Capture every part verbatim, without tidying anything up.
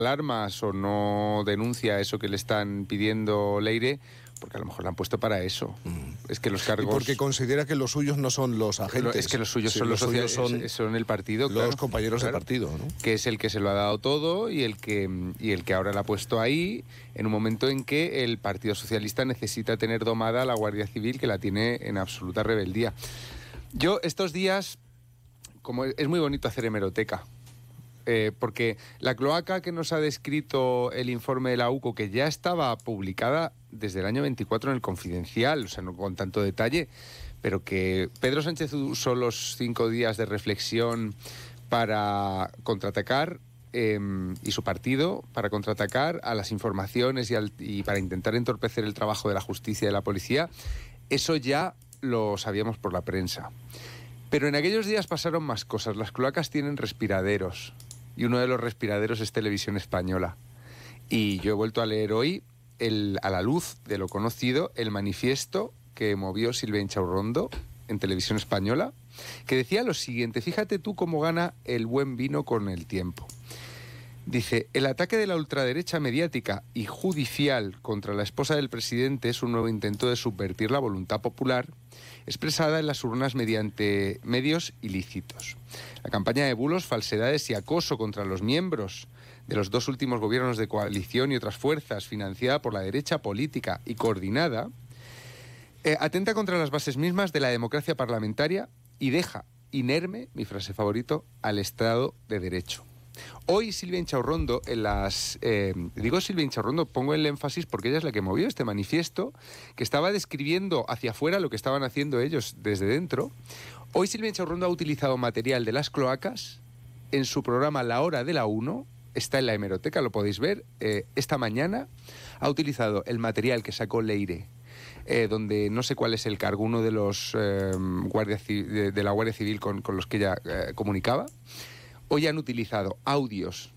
alarmas o no denuncia eso que le están pidiendo Leire, porque a lo mejor la han puesto para eso. Mm. Es que los cargos... Y porque considera que los suyos no son los agentes. Es que los suyos sí, son los, los suyos son, son el partido. Los claro, compañeros claro, del partido, ¿no? Que es el que se lo ha dado todo y el que, y el que ahora la ha puesto ahí en un momento en que el Partido Socialista necesita tener domada a la Guardia Civil, que la tiene en absoluta rebeldía. Yo estos días, como es muy bonito hacer hemeroteca, Eh, porque la cloaca que nos ha descrito el informe de la U C O, que ya estaba publicada desde el año veinticuatro en el Confidencial, o sea, no con tanto detalle, pero que Pedro Sánchez usó los cinco días de reflexión para contraatacar, eh, y su partido, para contraatacar a las informaciones y, al, y para intentar entorpecer el trabajo de la justicia y de la policía, eso ya lo sabíamos por la prensa. Pero en aquellos días pasaron más cosas. Las cloacas tienen respiraderos y uno de los respiraderos es Televisión Española. Y yo he vuelto a leer hoy, el, a la luz de lo conocido, el manifiesto que movió Silvia Inchaurrondo en Televisión Española, que decía lo siguiente: fíjate tú cómo gana el buen vino con el tiempo. Dice, el ataque de la ultraderecha mediática y judicial contra la esposa del presidente es un nuevo intento de subvertir la voluntad popular expresada en las urnas mediante medios ilícitos. La campaña de bulos, falsedades y acoso contra los miembros de los dos últimos gobiernos de coalición y otras fuerzas, financiada por la derecha política y coordinada, eh, atenta contra las bases mismas de la democracia parlamentaria y deja inerme, mi frase favorito, al Estado de Derecho. Hoy Silvia Inchaurrondo, en las... Eh, digo Silvia Inchaurrondo, pongo el énfasis porque ella es la que movió este manifiesto, que estaba describiendo hacia afuera lo que estaban haciendo ellos desde dentro. Hoy Silvia Inchaurrondo ha utilizado material de las cloacas en su programa La Hora de la Uno, está en la hemeroteca, lo podéis ver, eh, esta mañana ha utilizado el material que sacó Leire, eh, donde no sé cuál es el cargo, uno de los eh, guardia, de, de la Guardia Civil con, con los que ella eh, comunicaba. Hoy han utilizado audios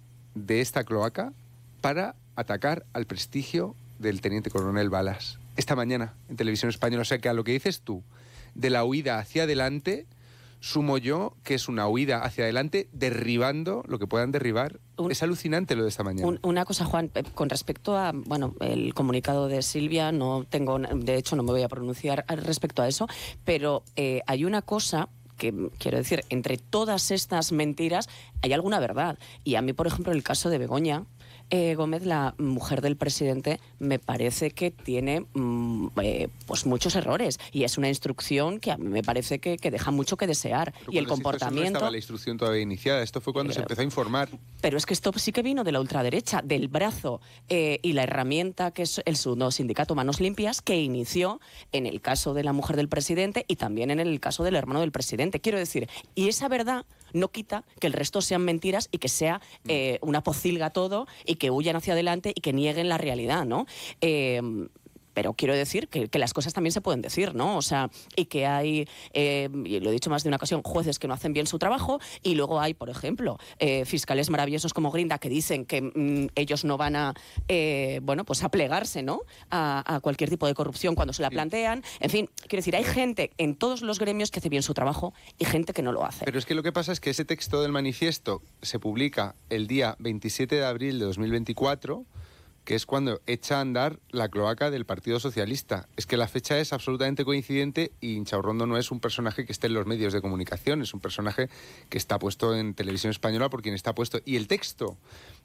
de esta cloaca para atacar al prestigio del teniente coronel Balas. Esta mañana, en Televisión Española. O sea que a lo que dices tú, de la huida hacia adelante, sumo yo que es una huida hacia adelante derribando lo que puedan derribar. Un, es alucinante lo de esta mañana. Un, una cosa, Juan, con respecto a, bueno, el comunicado de Silvia, no tengo, de hecho no me voy a pronunciar respecto a eso, pero eh, hay una cosa... que quiero decir, entre todas estas mentiras hay alguna verdad. Y a mí, por ejemplo, en el caso de Begoña eh, Gómez, la mujer del presidente, me parece que tiene mmm, eh, pues muchos errores. Y es una instrucción que a mí me parece que, que deja mucho que desear. Pero y el comportamiento... No estaba la instrucción todavía iniciada, esto fue cuando eh, se empezó a informar. Pero es que esto sí que vino de la ultraderecha, del brazo eh, y la herramienta que es el no, sindicato Manos Limpias, que inició en el caso de la mujer del presidente y también en el caso del hermano del presidente. Quiero decir, y esa verdad no quita que el resto sean mentiras y que sea eh, una pocilga todo y que huyan hacia adelante y que nieguen la realidad, ¿no? Eh, Pero quiero decir que, que las cosas también se pueden decir, ¿no? O sea, y que hay, eh, y lo he dicho más de una ocasión, jueces que no hacen bien su trabajo, y luego hay, por ejemplo, eh, fiscales maravillosos como Grinda que dicen que mm, ellos no van a, eh, bueno, pues a plegarse, ¿no? A, a cualquier tipo de corrupción cuando se la plantean. En fin, quiero decir, hay gente en todos los gremios que hace bien su trabajo y gente que no lo hace. Pero es que lo que pasa es que ese texto del manifiesto se publica el día veintisiete de abril de dos mil veinticuatro, que es cuando echa a andar la cloaca del Partido Socialista. Es que la fecha es absolutamente coincidente y Inchaurrondo no es un personaje que esté en los medios de comunicación, es un personaje que está puesto en Televisión Española por quien está puesto. Y el texto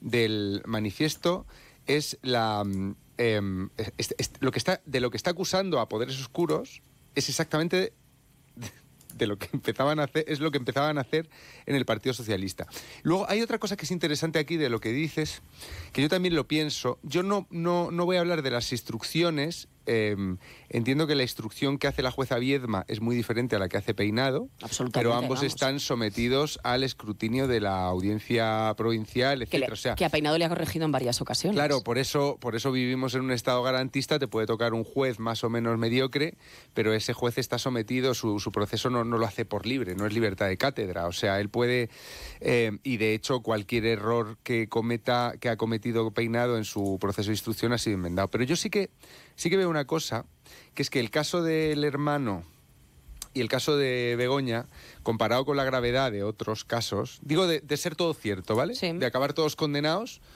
del manifiesto es la eh, es, es, lo que está de lo que está acusando a poderes oscuros es exactamente de lo que empezaban a hacer, es lo que empezaban a hacer en el Partido Socialista. Luego hay otra cosa que es interesante aquí de lo que dices, que yo también lo pienso. Yo no, no, no voy a hablar de las instrucciones. Eh, entiendo que la instrucción que hace la jueza Viedma es muy diferente a la que hace Peinado, pero ambos vamos. están sometidos al escrutinio de la audiencia provincial, etcétera. Que, le, o sea, que a Peinado le ha corregido en varias ocasiones. Claro, por eso, por eso vivimos en un estado garantista. Te puede tocar un juez más o menos mediocre, pero ese juez está sometido, su, su proceso no, no lo hace por libre, no es libertad de cátedra. O sea, él puede, eh, y de hecho cualquier error que cometa, que ha cometido Peinado en su proceso de instrucción ha sido enmendado. Pero yo sí que Sí que veo una cosa, que es que el caso del hermano y el caso de Begoña, comparado con la gravedad de otros casos, digo de, de ser todo cierto, ¿vale? Sí. De acabar todos condenados,